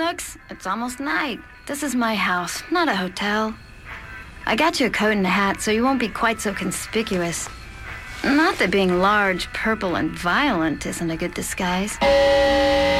Snooks, it's almost night. This is my house, not a hotel. I got you a coat and a hat so you won't be quite so conspicuous. Not that being large, purple, and violent isn't a good disguise.